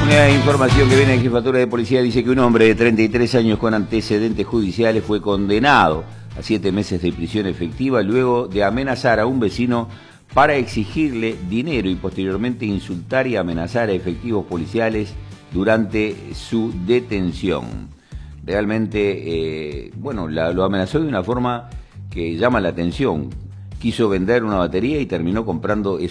Una información que viene de Jefatura de Policía dice que un hombre de 33 años con antecedentes judiciales fue condenado a 7 meses de prisión efectiva luego de amenazar a un vecino para exigirle dinero y posteriormente insultar y amenazar a efectivos policiales durante su detención. Realmente, lo amenazó de una forma que llama la atención. Quiso vender una batería y terminó comprando